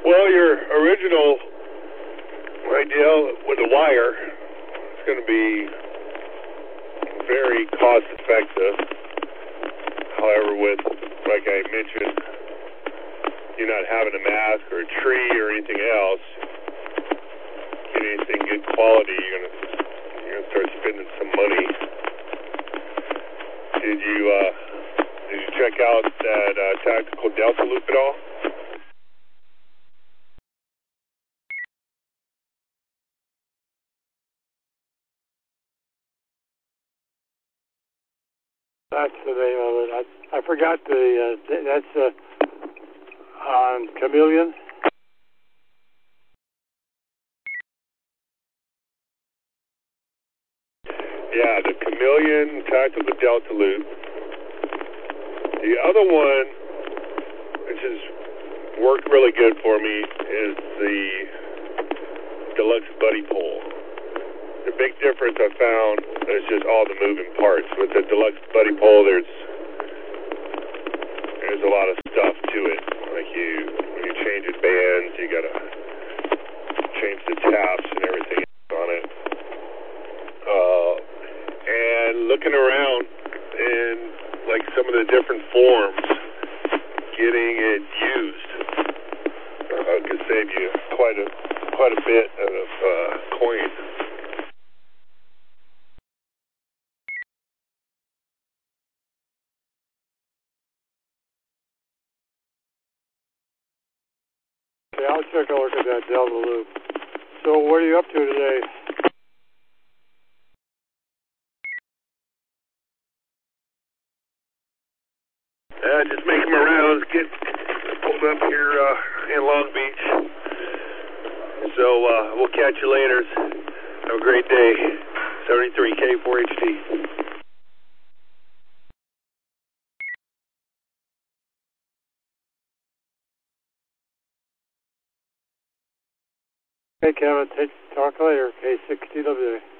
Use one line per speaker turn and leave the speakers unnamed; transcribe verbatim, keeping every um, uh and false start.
Well, your original idea with the wire is going to be very cost effective. However, with, like I mentioned, you not having a mask or a tree or anything else, get anything good quality, you're going to you're gonna start spending some money. Did you uh, did you check out that uh, tactical Delta Loop at all?
That's the name of it. I, I forgot the, uh, that's uh, on Chameleon.
Yeah, the Chameleon Tactical Delta Loop. The other one, which has worked really good for me, is the Deluxe Buddy Pole. The big difference I found is just all the moving parts. With the Deluxe Buddy Pole, there's there's a lot of stuff to it. Like you, when you change the bands, you gotta change the taps and everything on it. Uh, and looking around in like some of the different forms, getting it used uh, could save you quite a quite a bit of uh, coin.
Okay, I'll take a look at that Delta Loop. So what are you up to today?
Uh, just making my rounds, get pulled up here uh, in Long Beach. So uh, we'll catch you later. Have a great day. seventy-three K four H D.
Hey, Kevin, take, talk later. K sixty W.